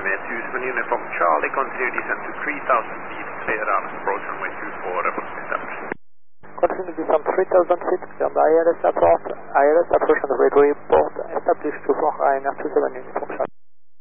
runway 20 uniform Charlie, continue descent to 3,000 feet, clear out, approach runway 24, report established. Continue descent 3,000 feet, clear the ILS approach on the radio report, established to 4 Ryanair 27 uniform Charlie.